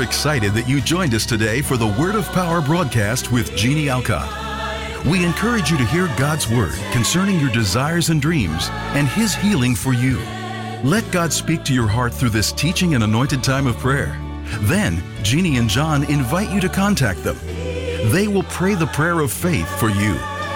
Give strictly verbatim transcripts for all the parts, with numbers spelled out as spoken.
excited that you joined us today for the Word of Power broadcast with Jeannie Alcott. We encourage you to hear God's Word concerning your desires and dreams and His healing for you. Let God speak to your heart through this teaching and anointed time of prayer. Then, Jeannie and John invite you to contact them. They will pray the prayer of faith for you.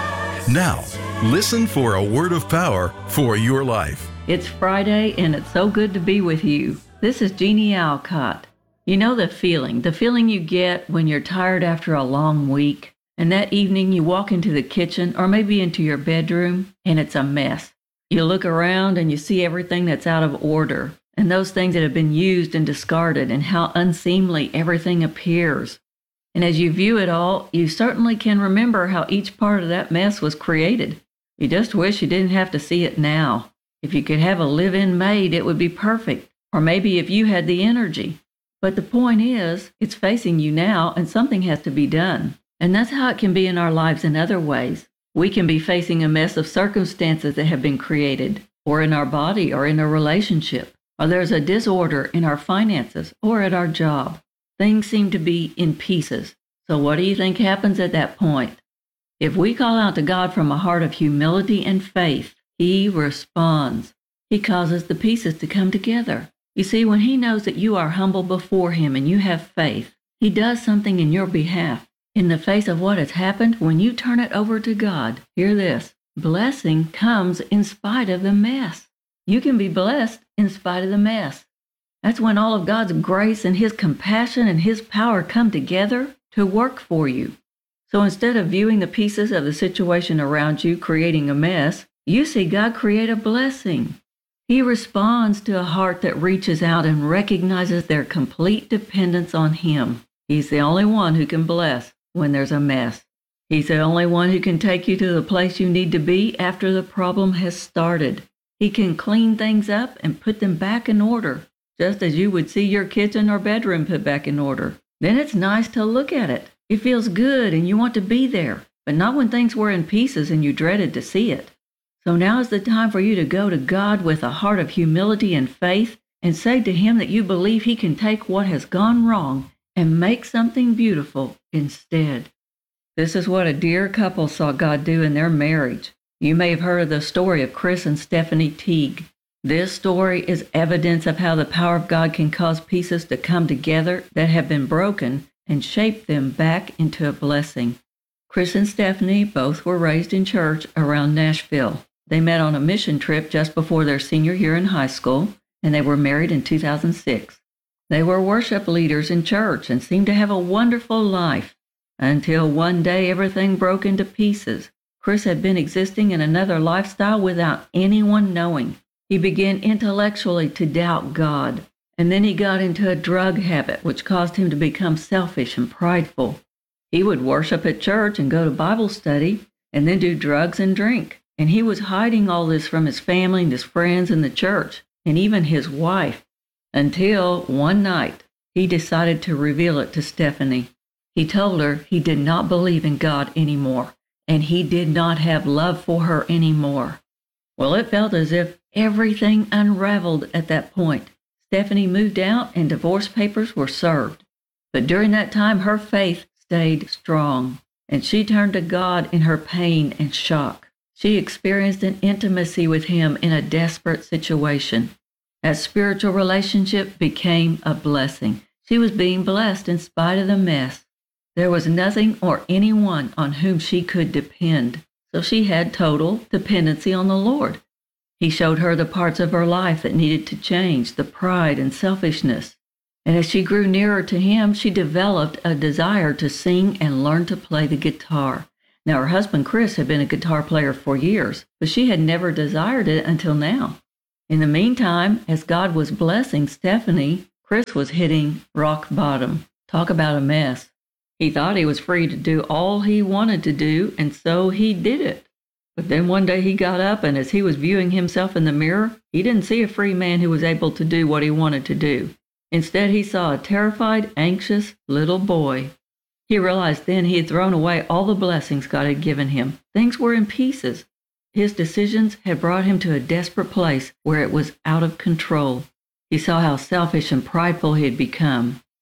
Now, listen for a word of power for your life. It's Friday, and it's so good to be with you. This is Jeannie Alcott. You know the feeling, the feeling you get when you're tired after a long week, and that evening you walk into the kitchen or maybe into your bedroom, and it's a mess. You look around and you see everything that's out of order, and those things that have been used and discarded, and how unseemly everything appears. And as you view it all, you certainly can remember how each part of that mess was created. You just wish you didn't have to see it now. If you could have a live-in maid, it would be perfect. Or maybe if you had the energy. But the point is, it's facing you now, and something has to be done. And that's how it can be in our lives in other ways. We can be facing a mess of circumstances that have been created, or in our body, or in a relationship. Or there's a disorder in our finances, or at our job. Things seem to be in pieces. So what do you think happens at that point? If we call out to God from a heart of humility and faith, He responds. He causes the pieces to come together. You see, when He knows that you are humble before Him and you have faith, He does something in your behalf. In the face of what has happened, when you turn it over to God, hear this, blessing comes in spite of the mess. You can be blessed in spite of the mess. That's when all of God's grace and His compassion and His power come together to work for you. So instead of viewing the pieces of the situation around you creating a mess, you see God create a blessing. He responds to a heart that reaches out and recognizes their complete dependence on Him. He's the only one who can bless when there's a mess. He's the only one who can take you to the place you need to be after the problem has started. He can clean things up and put them back in order, just as you would see your kitchen or bedroom put back in order. Then it's nice to look at it. It feels good and you want to be there, but not when things were in pieces and you dreaded to see it. So now is the time for you to go to God with a heart of humility and faith and say to Him that you believe He can take what has gone wrong and make something beautiful instead. This is what a dear couple saw God do in their marriage. You may have heard of the story of Chris and Stephanie Teague. This story is evidence of how the power of God can cause pieces to come together that have been broken and shape them back into a blessing. Chris and Stephanie both were raised in church around Nashville. They met on a mission trip just before their senior year in high school, and they were married in two thousand six. They were worship leaders in church and seemed to have a wonderful life, until one day everything broke into pieces. Chris had been existing in another lifestyle without anyone knowing. He began intellectually to doubt God, and then he got into a drug habit, which caused him to become selfish and prideful. He would worship at church and go to Bible study, and then do drugs and drink. And he was hiding all this from his family and his friends in the church, and even his wife, until one night he decided to reveal it to Stephanie. He told her he did not believe in God anymore, and he did not have love for her anymore. Well, it felt as if everything unraveled at that point. Stephanie moved out and divorce papers were served. But during that time, her faith stayed strong, and she turned to God in her pain and shock. She experienced an intimacy with Him in a desperate situation. That spiritual relationship became a blessing. She was being blessed in spite of the mess. There was nothing or anyone on whom she could depend, so she had total dependency on the Lord. He showed her the parts of her life that needed to change, the pride and selfishness. And as she grew nearer to Him, she developed a desire to sing and learn to play the guitar. Now, her husband, Chris, had been a guitar player for years, but she had never desired it until now. In the meantime, as God was blessing Stephanie, Chris was hitting rock bottom. Talk about a mess. He thought he was free to do all he wanted to do, and so he did it. But then one day he got up, and as he was viewing himself in the mirror, he didn't see a free man who was able to do what he wanted to do. Instead, he saw a terrified, anxious little boy. He realized then he had thrown away all the blessings God had given him. Things were in pieces. His decisions had brought him to a desperate place where it was out of control. He saw how selfish and prideful he had become.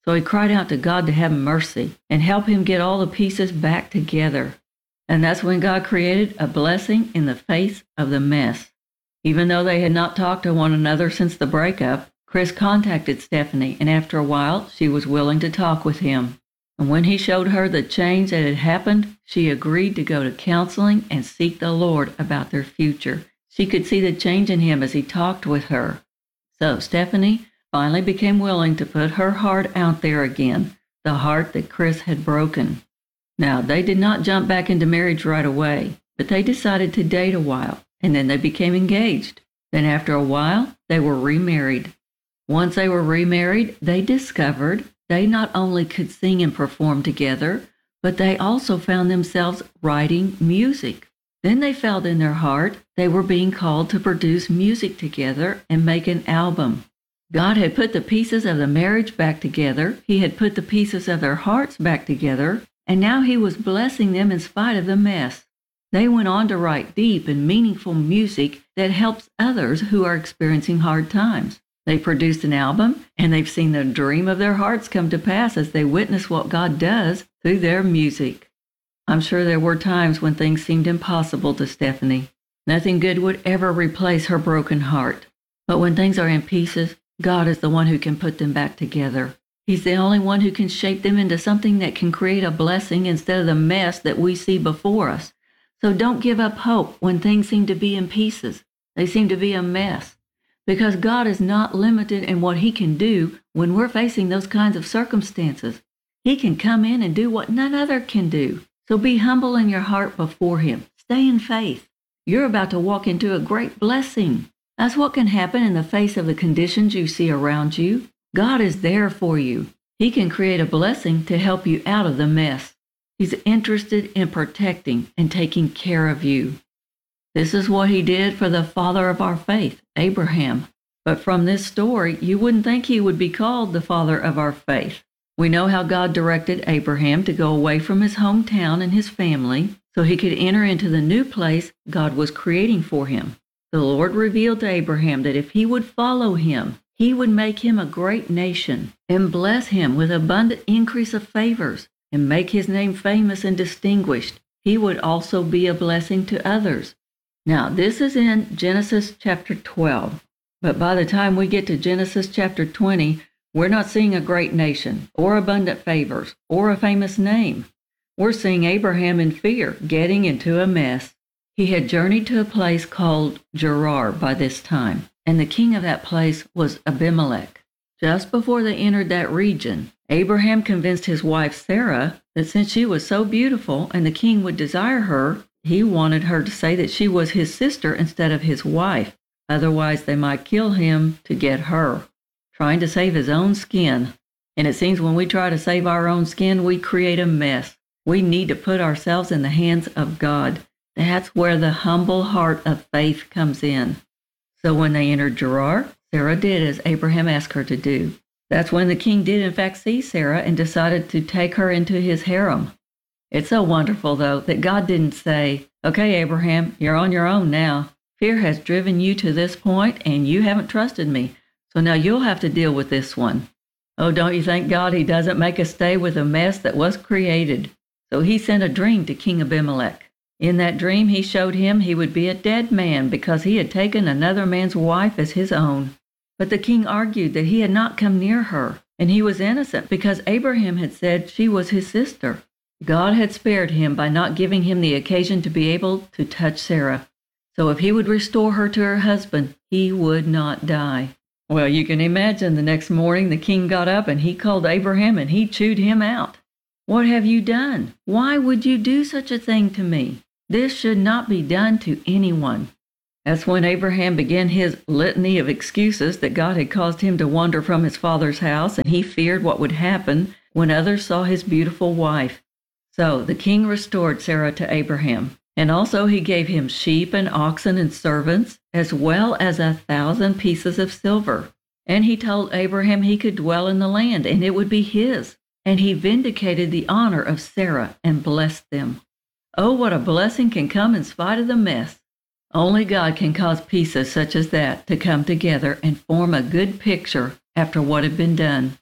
So he cried out to God to have mercy and help him get all the pieces back together. And that's when God created a blessing in the face of the mess. Even though they had not talked to one another since the breakup, Chris contacted Stephanie, and after a while, she was willing to talk with him. And when he showed her the change that had happened, she agreed to go to counseling and seek the Lord about their future. She could see the change in him as he talked with her. So Stephanie finally became willing to put her heart out there again, the heart that Chris had broken. Now, they did not jump back into marriage right away, but they decided to date a while, and then they became engaged. Then after a while, they were remarried. Once they were remarried, they discovered they not only could sing and perform together, but they also found themselves writing music. Then they felt in their heart they were being called to produce music together and make an album. God had put the pieces of the marriage back together. He had put the pieces of their hearts back together, and now he was blessing them in spite of the mess. They went on to write deep and meaningful music that helps others who are experiencing hard times. They produced an album, and they've seen the dream of their hearts come to pass as they witness what God does through their music. I'm sure there were times when things seemed impossible to Stephanie. Nothing good would ever replace her broken heart. But when things are in pieces, God is the one who can put them back together. He's the only one who can shape them into something that can create a blessing instead of the mess that we see before us. So don't give up hope when things seem to be in pieces. They seem to be a mess. Because God is not limited in what he can do when we're facing those kinds of circumstances. He can come in and do what none other can do. So be humble in your heart before him. Stay in faith. You're about to walk into a great blessing. That's what can happen in the face of the conditions you see around you. God is there for you. He can create a blessing to help you out of the mess. He's interested in protecting and taking care of you. This is what he did for the father of our faith, Abraham. But from this story, you wouldn't think he would be called the father of our faith. We know how God directed Abraham to go away from his hometown and his family so he could enter into the new place God was creating for him. The Lord revealed to Abraham that if he would follow him, he would make him a great nation and bless him with abundant increase of favors and make his name famous and distinguished. He would also be a blessing to others. Now, this is in Genesis chapter twelve, but by the time we get to Genesis chapter twenty, we're not seeing a great nation, or abundant favors, or a famous name. We're seeing Abraham in fear, getting into a mess. He had journeyed to a place called Gerar by this time, and the king of that place was Abimelech. Just before they entered that region, Abraham convinced his wife Sarah that since she was so beautiful and the king would desire her, he wanted her to say that she was his sister instead of his wife. Otherwise, they might kill him to get her. Trying to save his own skin. And it seems when we try to save our own skin, we create a mess. We need to put ourselves in the hands of God. That's where the humble heart of faith comes in. So when they entered Gerar, Sarah did as Abraham asked her to do. That's when the king did in fact see Sarah and decided to take her into his harem. It's so wonderful, though, that God didn't say, "Okay, Abraham, you're on your own now. Fear has driven you to this point, and you haven't trusted me. So now you'll have to deal with this one." Oh, don't you thank God he doesn't make us stay with a mess that was created. So he sent a dream to King Abimelech. In that dream, he showed him he would be a dead man because he had taken another man's wife as his own. But the king argued that he had not come near her, and he was innocent because Abraham had said she was his sister. God had spared him by not giving him the occasion to be able to touch Sarah. So if he would restore her to her husband, he would not die. Well, you can imagine the next morning the king got up and he called Abraham and he chewed him out. "What have you done? Why would you do such a thing to me? This should not be done to anyone." That's when Abraham began his litany of excuses that God had caused him to wander from his father's house, and he feared what would happen when others saw his beautiful wife. So the king restored Sarah to Abraham, and also he gave him sheep and oxen and servants, as well as a thousand pieces of silver. And he told Abraham he could dwell in the land, and it would be his. And he vindicated the honor of Sarah and blessed them. Oh, what a blessing can come in spite of the mess. Only God can cause pieces such as that to come together and form a good picture after what had been done.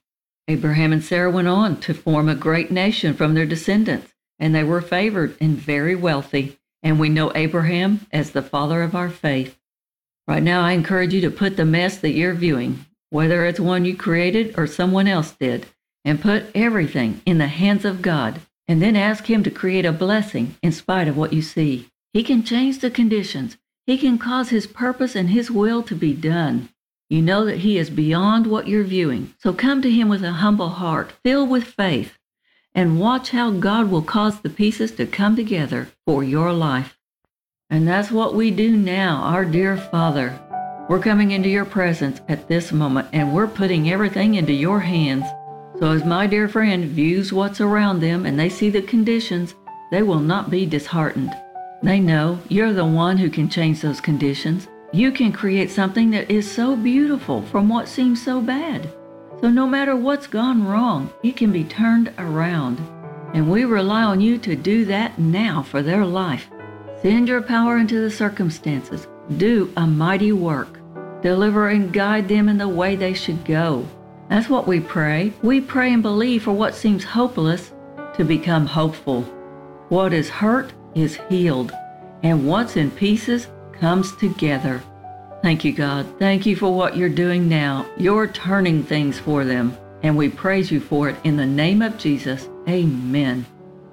Abraham and Sarah went on to form a great nation from their descendants, and they were favored and very wealthy, and we know Abraham as the father of our faith. Right now, I encourage you to put the mess that you're viewing, whether it's one you created or someone else did, and put everything in the hands of God, and then ask Him to create a blessing in spite of what you see. He can change the conditions. He can cause His purpose and His will to be done. You know that He is beyond what you're viewing, so come to Him with a humble heart, filled with faith, and watch how God will cause the pieces to come together for your life. And that's what we do now, our dear Father. We're coming into your presence at this moment, and we're putting everything into your hands. So as my dear friend views what's around them and they see the conditions, they will not be disheartened. They know you're the one who can change those conditions. You can create something that is so beautiful from what seems so bad. So no matter what's gone wrong, it can be turned around. And we rely on you to do that now for their life. Send your power into the circumstances. Do a mighty work. Deliver and guide them in the way they should go. That's what we pray. We pray and believe for what seems hopeless to become hopeful. What is hurt is healed, and what's in pieces comes together. Thank you, God. Thank you for what you're doing now. You're turning things for them, and we praise you for it in the name of Jesus. Amen.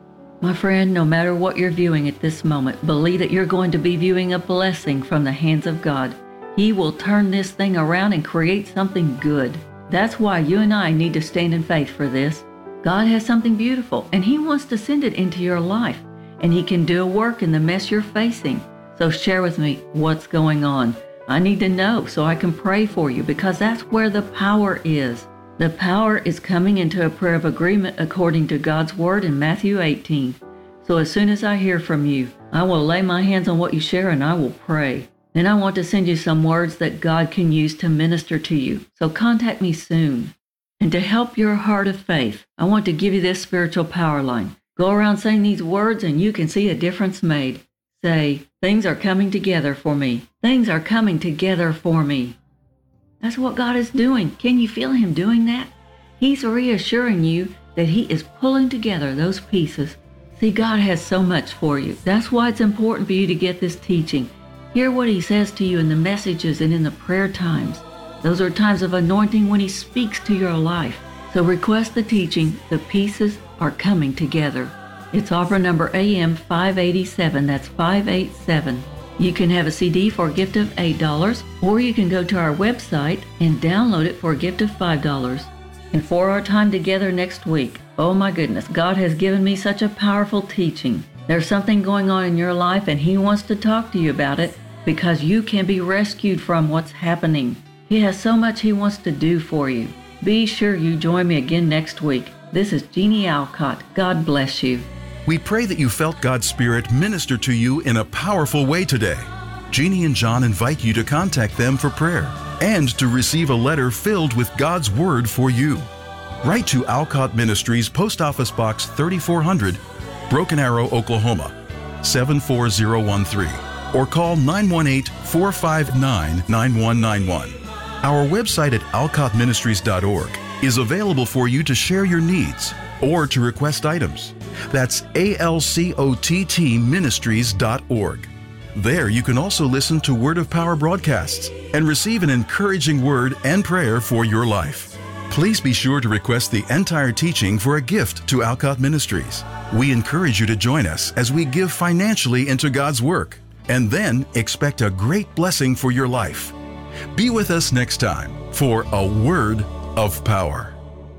My friend, no matter what you're viewing at this moment, believe that you're going to be viewing a blessing from the hands of God. He will turn this thing around and create something good. That's why you and I need to stand in faith for this. God has something beautiful, and He wants to send it into your life, and He can do a work in the mess you're facing. So share with me what's going on. I need to know so I can pray for you, because that's where the power is. The power is coming into a prayer of agreement according to God's word in Matthew eighteen. So as soon as I hear from you, I will lay my hands on what you share and I will pray. Then I want to send you some words that God can use to minister to you. So contact me soon. And to help your heart of faith, I want to give you this spiritual power line. Go around saying these words and you can see a difference made. Say, things are coming together for me. Things are coming together for me. That's what God is doing. Can you feel Him doing that? He's reassuring you that He is pulling together those pieces. See, God has so much for you. That's why it's important for you to get this teaching. Hear what He says to you in the messages and in the prayer times. Those are times of anointing when He speaks to your life. So request the teaching, The Pieces Are Coming Together. It's offer number A M five eighty-seven. That's five eighty-seven. You can have a C D for a gift of eight dollars, or you can go to our website and download it for a gift of five dollars. And for our time together next week, oh my goodness, God has given me such a powerful teaching. There's something going on in your life and He wants to talk to you about it because you can be rescued from what's happening. He has so much He wants to do for you. Be sure you join me again next week. This is Jeannie Alcott. God bless you. We pray that you felt God's Spirit minister to you in a powerful way today. Jeannie and John invite you to contact them for prayer and to receive a letter filled with God's Word for you. Write to Alcott Ministries, Post Office Box thirty-four hundred, Broken Arrow, Oklahoma, seven four zero one three, or call nine one eight, four five nine, nine one nine one. Our website at alcott ministries dot org is available for you to share your needs or to request items. That's A L C O T T ministries dot org. There you can also listen to Word of Power broadcasts and receive an encouraging word and prayer for your life. Please be sure to request the entire teaching for a gift to Alcott Ministries. We encourage you to join us as we give financially into God's work, and then expect a great blessing for your life. Be with us next time for a Word of Power.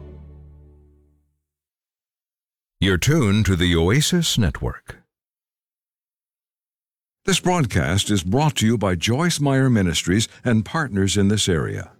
You're tuned to the Oasis Network. This broadcast is brought to you by Joyce Meyer Ministries and partners in this area.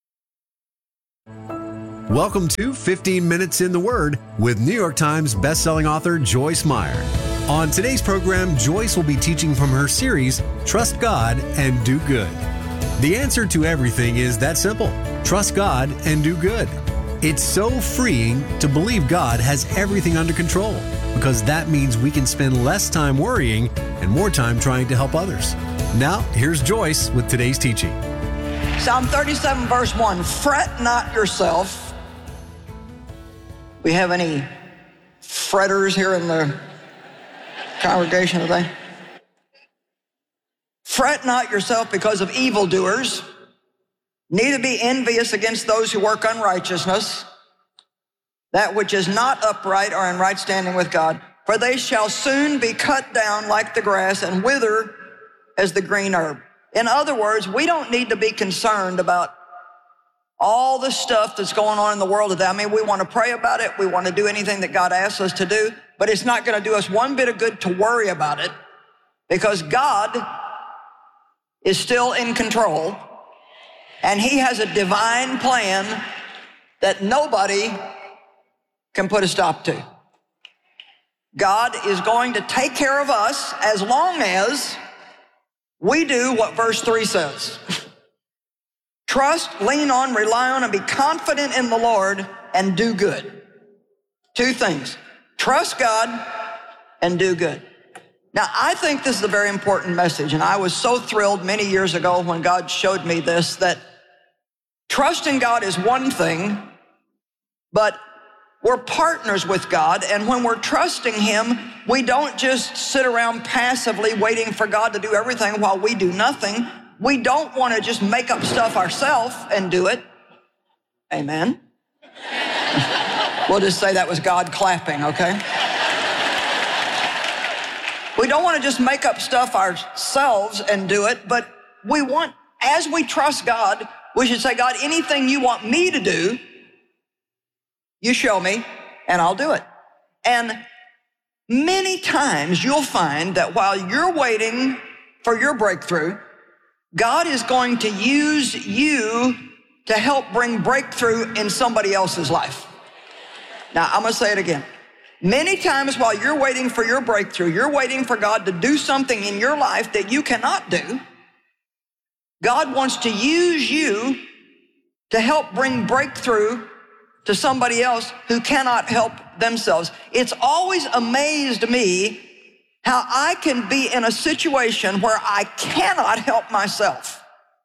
Welcome to fifteen minutes in the Word with New York Times bestselling author Joyce Meyer. On today's program, Joyce will be teaching from her series, Trust God and Do Good. The answer to everything is that simple. Trust God and do good. It's so freeing to believe God has everything under control, because that means we can spend less time worrying and more time trying to help others. Now, here's Joyce with today's teaching. Psalm thirty-seven, verse one, fret not yourself We have any fretters here in the congregation today? Fret not yourself because of evildoers, neither be envious against those who work unrighteousness, that which is not upright or in right standing with God, for they shall soon be cut down like the grass and wither as the green herb. In other words, we don't need to be concerned about all the stuff that's going on in the world today. I mean, we want to pray about it. We want to do anything that God asks us to do, but it's not going to do us one bit of good to worry about it, because God is still in control, and he has a divine plan that nobody can put a stop to. God is going to take care of us as long as we do what verse three says. Trust, lean on, rely on, and be confident in the Lord and do good. Two things. Trust God and do good. Now, I think this is a very important message, and I was so thrilled many years ago when God showed me this, that trusting God is one thing, but we're partners with God, and when we're trusting him, we don't just sit around passively waiting for God to do everything while we do nothing. We don't want to just make up stuff ourselves and do it. Amen. We'll just say that was God clapping, okay? We don't want to just make up stuff ourselves and do it, but we want, as we trust God, we should say, God, anything you want me to do, you show me, and I'll do it. And many times you'll find that while you're waiting for your breakthrough, God is going to use you to help bring breakthrough in somebody else's life. Now, I'm going to say it again. Many times while you're waiting for your breakthrough, you're waiting for God to do something in your life that you cannot do. God wants to use you to help bring breakthrough to somebody else who cannot help themselves. It's always amazed me how I can be in a situation where I cannot help myself,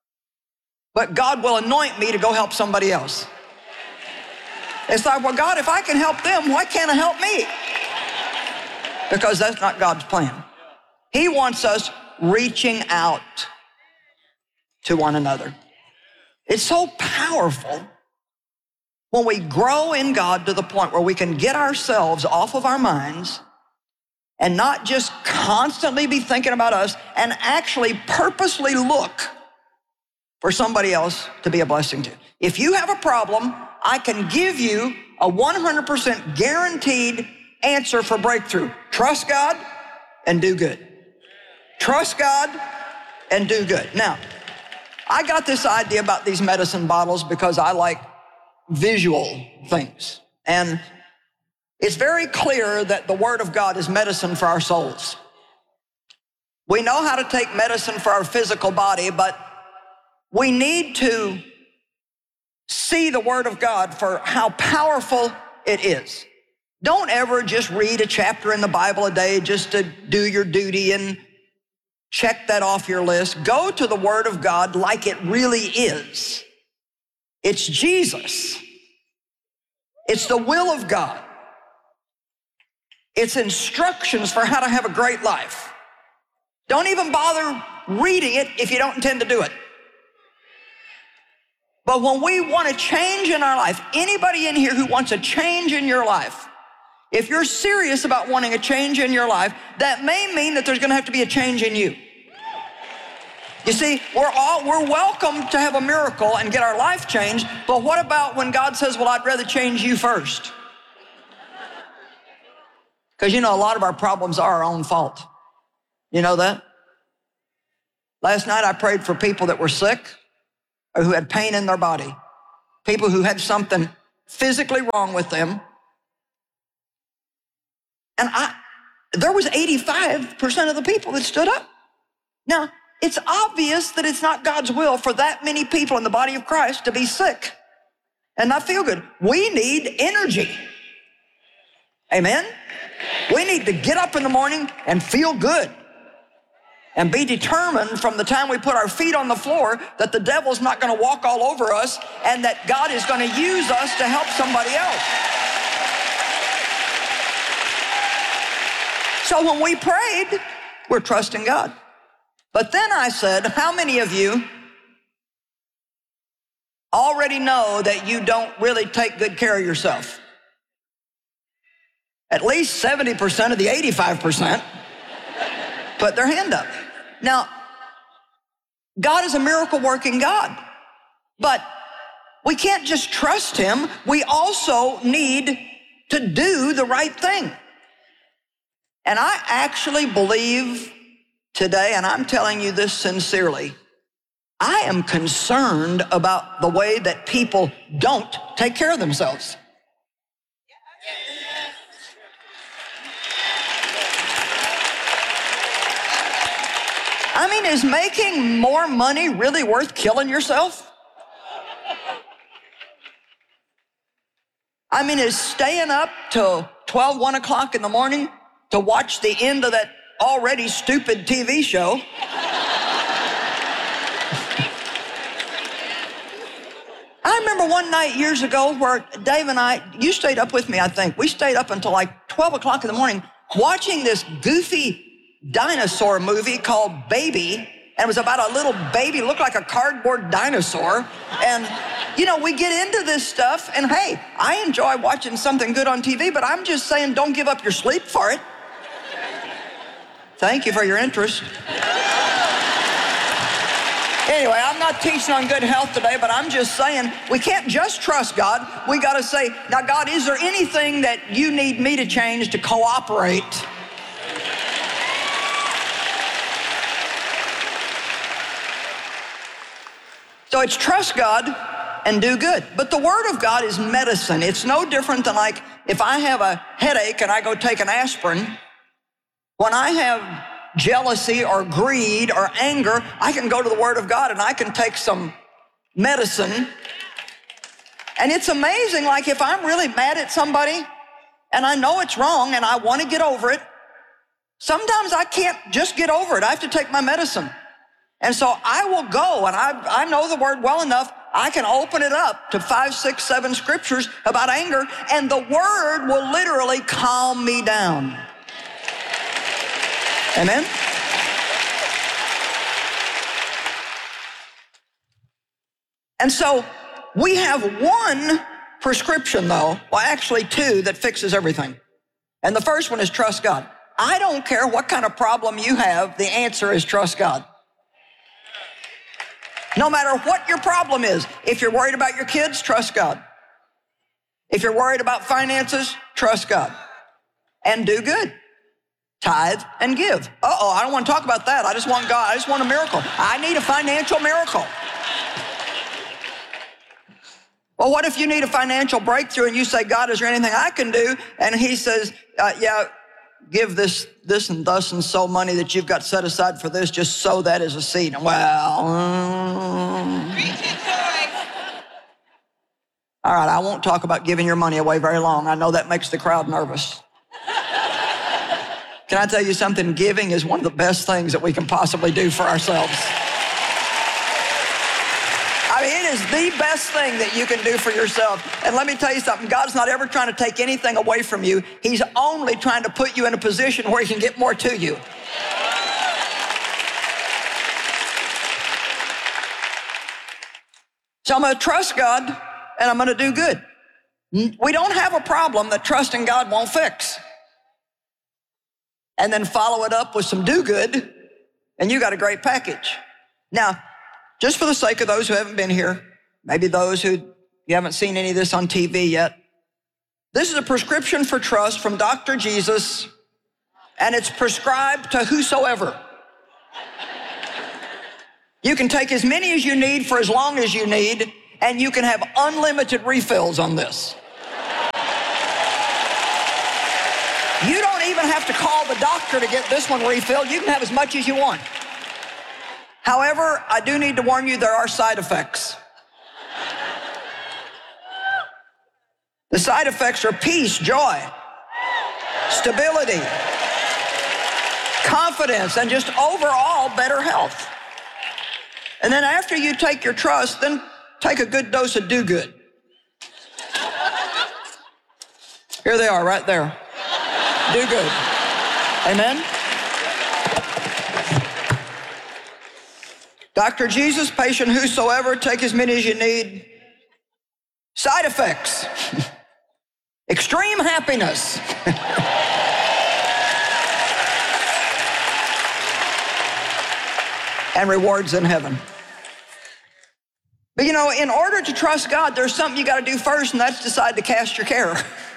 but God will anoint me to go help somebody else. It's like, well, God, if I can help them, why can't I help me? Because that's not God's plan. He wants us reaching out to one another. It's so powerful when we grow in God to the point where we can get ourselves off of our minds and not just constantly be thinking about us and actually purposely look for somebody else to be a blessing to. If you have a problem, I can give you a one hundred percent guaranteed answer for breakthrough. Trust God and do good. Trust God and do good. Now, I got this idea about these medicine bottles because I like visual things. And it's very clear that the Word of God is medicine for our souls. We know how to take medicine for our physical body, but we need to see the Word of God for how powerful it is. Don't ever just read a chapter in the Bible a day just to do your duty and check that off your list. Go to the Word of God like it really is. It's Jesus. It's the will of God. It's instructions for how to have a great life. Don't even bother reading it if you don't intend to do it. But when we want a change in our life, anybody in here who wants a change in your life, if you're serious about wanting a change in your life, that may mean that there's going to have to be a change in you. You see, we're all, we're welcome to have a miracle and get our life changed, but what about when God says, well, I'd rather change you first? Because, you know, a lot of our problems are our own fault. You know that? Last night I prayed for people that were sick or who had pain in their body, people who had something physically wrong with them. And I, there was eighty-five percent of the people that stood up. Now, it's obvious that it's not God's will for that many people in the body of Christ to be sick and not feel good. We need energy. Amen? We need to get up in the morning and feel good and be determined from the time we put our feet on the floor that the devil's not going to walk all over us and that God is going to use us to help somebody else. So when we prayed, we're trusting God. But then I said, how many of you already know that you don't really take good care of yourself? At least seventy percent of the eighty-five percent put their hand up. Now, God is a miracle-working God, but we can't just trust him. We also need to do the right thing. And I actually believe today, and I'm telling you this sincerely, I am concerned about the way that people don't take care of themselves. I mean, is making more money really worth killing yourself? I mean, is staying up till twelve, one o'clock in the morning to watch the end of that already stupid T V show? I remember one night years ago where Dave and I, you stayed up with me, I think. We stayed up until like twelve o'clock in the morning watching this goofy dinosaur movie called Baby, and it was about a little baby, looked like a cardboard dinosaur. And, you know, we get into this stuff, and hey, I enjoy watching something good on T V, but I'm just saying don't give up your sleep for it. Thank you for your interest. Anyway, I'm not teaching on good health today, but I'm just saying we can't just trust God. We got to say, now, God, is there anything that you need me to change to cooperate? So it's trust God and do good. But the Word of God is medicine. It's no different than like if I have a headache and I go take an aspirin. When I have jealousy or greed or anger, I can go to the Word of God and I can take some medicine. And it's amazing, like if I'm really mad at somebody and I know it's wrong and I want to get over it, sometimes I can't just get over it. I have to take my medicine. And so I will go, and I, I know the Word well enough, I can open it up to five, six, seven scriptures about anger, and the Word will literally calm me down. Amen? And so we have one prescription, though, well, actually two, that fixes everything. And the first one is trust God. I don't care what kind of problem you have, the answer is trust God. No matter what your problem is, if you're worried about your kids, trust God. If you're worried about finances, trust God. And do good. Tithe and give. Uh-oh, I don't want to talk about that. I just want God. I just want a miracle. I need a financial miracle. Well, what if you need a financial breakthrough and you say, God, is there anything I can do? And he says, uh, yeah, give this, this and thus and so money that you've got set aside for this, just sow that as a seed. Well, um, all right, I won't talk about giving your money away very long. I know that makes the crowd nervous. Can I tell you something? Giving is one of the best things that we can possibly do for ourselves. I mean, it is the best thing that you can do for yourself. And let me tell you something, God's not ever trying to take anything away from you. He's only trying to put you in a position where he can get more to you. So I'm going to trust God and I'm going to do good. We don't have a problem that trusting God won't fix. And then follow it up with some do good, and you got a great package. Now, just for the sake of those who haven't been here, maybe those who you haven't seen any of this on T V yet, this is a prescription for trust from Doctor Jesus, and it's prescribed to whosoever. You can take as many as you need for as long as you need, and you can have unlimited refills on this. You don't even have to call the doctor to get this one refilled. You can have as much as you want. However, I do need to warn you, there are side effects. The side effects are peace, joy, stability, confidence, and just overall better health. And then after you take your trust, then take a good dose of do good. Here they are right there. Do good. Amen? Doctor Jesus, patient whosoever, take as many as you need. Side effects. Extreme happiness. And rewards in heaven. But you know, in order to trust God, there's something you got to do first, and that's decide to cast your care.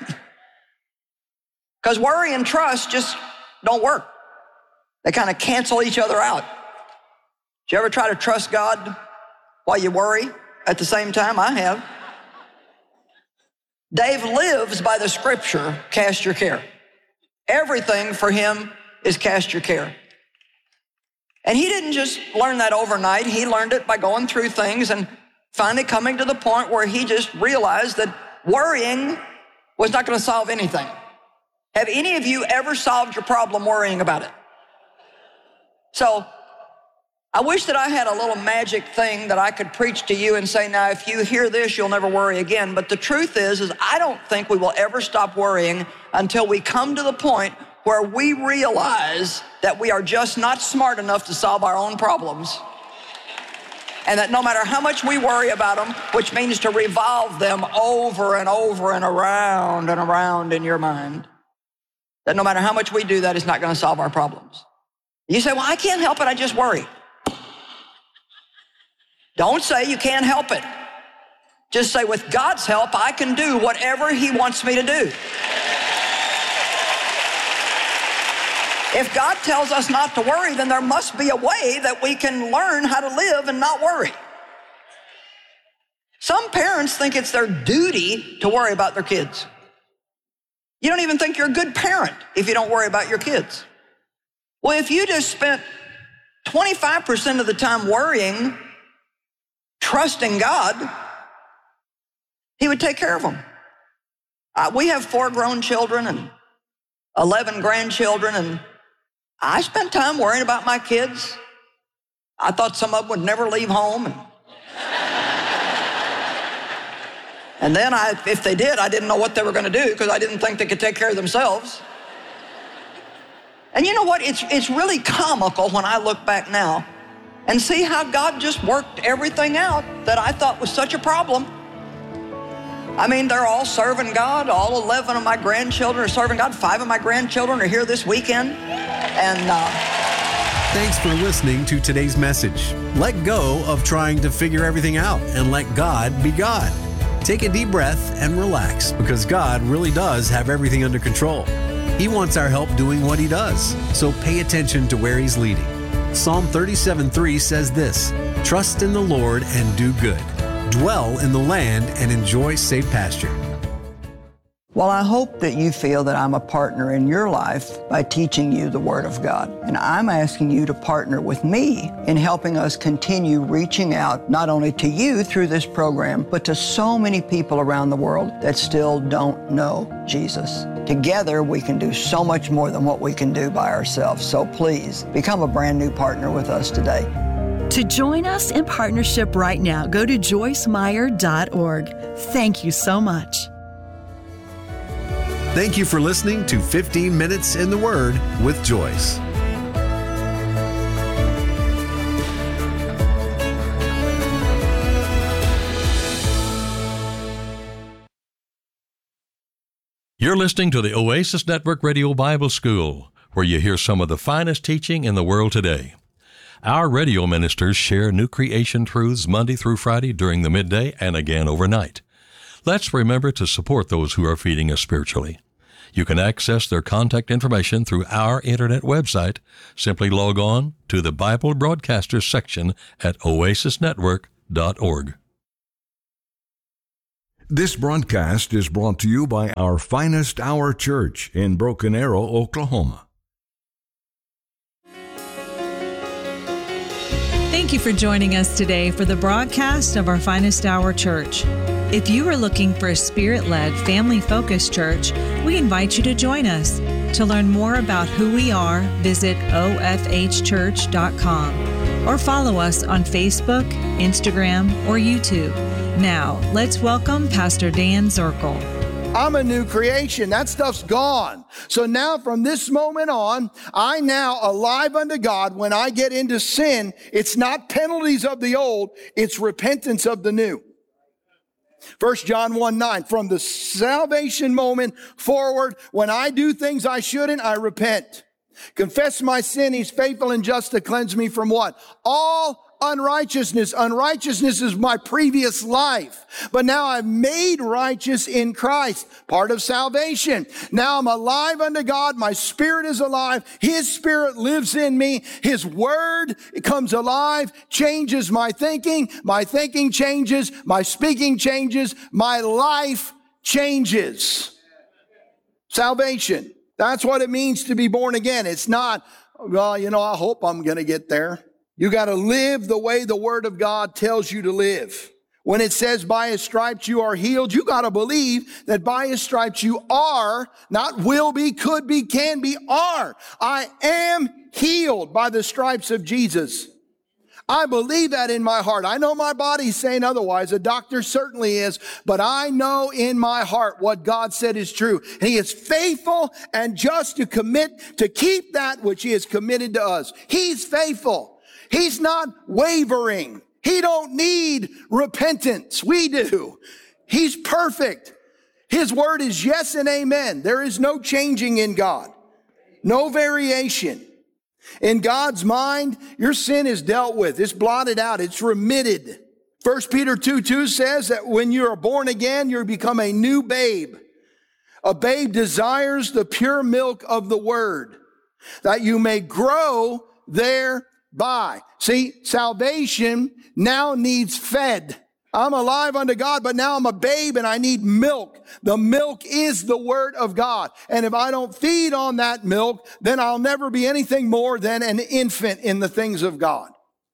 Because worry and trust just don't work. They kind of cancel each other out. Did you ever try to trust God while you worry at the same time? I have. Dave lives by the scripture, cast your care. Everything for him is cast your care. And he didn't just learn that overnight. He learned it by going through things and finally coming to the point where he just realized that worrying was not going to solve anything. Have any of you ever solved your problem worrying about it? So I wish that I had a little magic thing that I could preach to you and say, now, if you hear this, you'll never worry again. But the truth is, is I don't think we will ever stop worrying until we come to the point where we realize that we are just not smart enough to solve our own problems. And that no matter how much we worry about them, which means to revolve them over and over and around and around in your mind, that no matter how much we do that, it's not going to solve our problems. You say, well, I can't help it, I just worry. Don't say you can't help it. Just say, with God's help, I can do whatever he wants me to do. If God tells us not to worry, then there must be a way that we can learn how to live and not worry. Some parents think it's their duty to worry about their kids. You don't even think you're a good parent if you don't worry about your kids. Well, if you just spent twenty-five percent of the time worrying, trusting God, he would take care of them. Uh, we have four grown children and eleven grandchildren, and I spent time worrying about my kids. I thought some of them would never leave home. And, and then I, if they did, I didn't know what they were going to do because I didn't think they could take care of themselves. And you know what? It's, it's really comical when I look back now and see how God just worked everything out that I thought was such a problem. I mean, they're all serving God. All eleven of my grandchildren are serving God. Five of my grandchildren are here this weekend. And uh, thanks for listening to today's message. Let go of trying to figure everything out and let God be God. Take a deep breath and relax, because God really does have everything under control. He wants our help doing what he does. So pay attention to where he's leading. Psalm thirty-seven three says this: trust in the Lord and do good. Dwell in the land and enjoy safe pasture. Well, I hope that you feel that I'm a partner in your life by teaching you the Word of God. And I'm asking you to partner with me in helping us continue reaching out not only to you through this program, but to so many people around the world that still don't know Jesus. Together, we can do so much more than what we can do by ourselves. So please, become a brand new partner with us today. To join us in partnership right now, go to joyce meyer dot org. Thank you so much. Thank you for listening to fifteen minutes in the Word with Joyce. You're listening to the Oasis Network Radio Bible School, where you hear some of the finest teaching in the world today. Our radio ministers share new creation truths Monday through Friday during the midday and again overnight. Let's remember to support those who are feeding us spiritually. You can access their contact information through our internet website. Simply log on to the Bible Broadcasters section at oasis network dot org. This broadcast is brought to you by our Finest Hour Church in Broken Arrow, Oklahoma. Thank you for joining us today for the broadcast of our Finest Hour Church. If you are looking for a Spirit-led, family-focused church, we invite you to join us. To learn more about who we are, visit o f h church dot com or follow us on Facebook, Instagram, or YouTube. Now, let's welcome Pastor Dan Zirkle. I'm a new creation. That stuff's gone. So now from this moment on, I now alive unto God. When I get into sin, it's not penalties of the old, it's repentance of the new. First John one nine, from the salvation moment forward, when I do things I shouldn't, I repent. Confess my sin, he's faithful and just to cleanse me from what? All unrighteousness. Unrighteousness is my previous life. But now I'm made righteous in Christ, part of salvation. Now I'm alive unto God. My spirit is alive. His spirit lives in me. His word comes alive, changes my thinking. My thinking changes. My speaking changes. My life changes. Salvation. That's what it means to be born again. It's not, well, you know, I hope I'm going to get there. You got to live the way the Word of God tells you to live. When it says by His stripes you are healed, you got to believe that by His stripes you are, not will be, could be, can be, are. I am healed by the stripes of Jesus. I believe that in my heart. I know my body's saying otherwise. A doctor certainly is. But I know in my heart what God said is true. And He is faithful and just to commit, to keep that which He has committed to us. He's faithful. He's not wavering. He don't need repentance. We do. He's perfect. His word is yes and amen. There is no changing in God. No variation. In God's mind, your sin is dealt with. It's blotted out. It's remitted. First Peter two two says that when you are born again, you become a new babe. A babe desires the pure milk of the word, that you may grow thereby. See, salvation now needs fed. I'm alive unto God, but now I'm a babe and I need milk. The milk is the word of God. And if I don't feed on that milk, then I'll never be anything more than an infant in the things of God.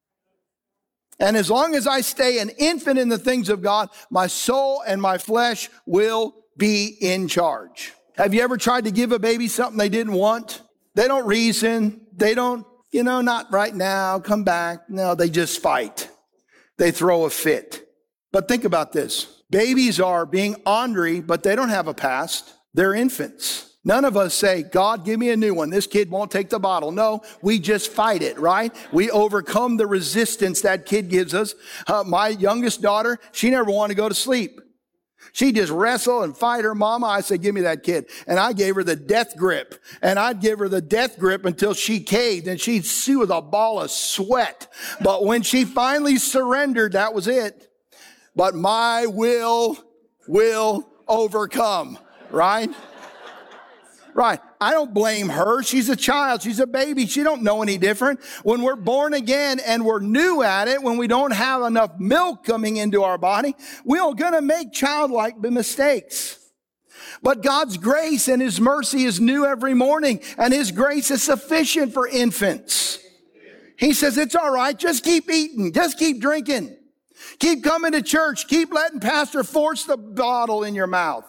And as long as I stay an infant in the things of God, my soul and my flesh will be in charge. Have you ever tried to give a baby something they didn't want? They don't reason. They don't, you know, not right now, come back. No, they just fight. They throw a fit. But think about this. Babies are being ornery, but they don't have a past. They're infants. None of us say, God, give me a new one. This kid won't take the bottle. No, we just fight it, right? We overcome the resistance that kid gives us. Uh, my youngest daughter, she never wanted to go to sleep. She just wrestle and fight her mama. I said, give me that kid. And I gave her the death grip. And I'd give her the death grip until she caved. And she'd sue with a ball of sweat. But when she finally surrendered, that was it. But my will will overcome, right? Right. I don't blame her. She's a child. She's a baby. She don't know any different. When we're born again and we're new at it, when we don't have enough milk coming into our body, we're going to make childlike mistakes. But God's grace and His mercy is new every morning, and His grace is sufficient for infants. He says, it's all right. Just keep eating. Just keep drinking. Keep coming to church. Keep letting Pastor force the bottle in your mouth.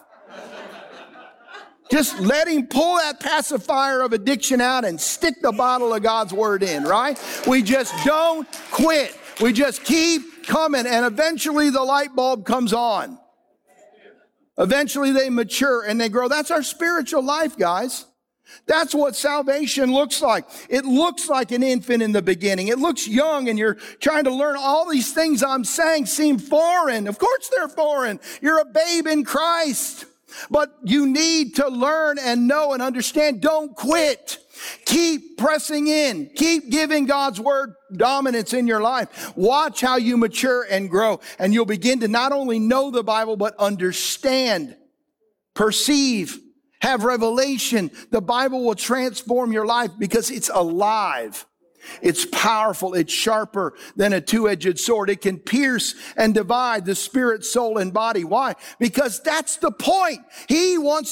Just let him pull that pacifier of addiction out and stick the bottle of God's word in, right? We just don't quit. We just keep coming, and eventually the light bulb comes on. Eventually they mature and they grow. That's our spiritual life, guys. That's what salvation looks like. It looks like an infant in the beginning. It looks young, and you're trying to learn. All these things I'm saying seem foreign. Of course they're foreign. You're a babe in Christ. But you need to learn and know and understand. Don't quit. Keep pressing in. Keep giving God's word dominance in your life. Watch how you mature and grow. And you'll begin to not only know the Bible, but understand, perceive, have revelation. The Bible will transform your life because it's alive. It's powerful. It's sharper than a two-edged sword. It can pierce and divide the spirit, soul, and body. Why? Because that's the point. He wants